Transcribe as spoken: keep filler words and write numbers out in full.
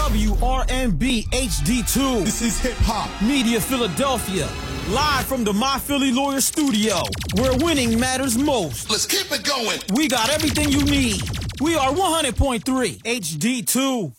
W R N B H D two. This is Hip Hop Media Philadelphia. Live from the My Philly Lawyer studio, where winning matters most. Let's keep it going. We got everything you need. We are one hundred point three H D two.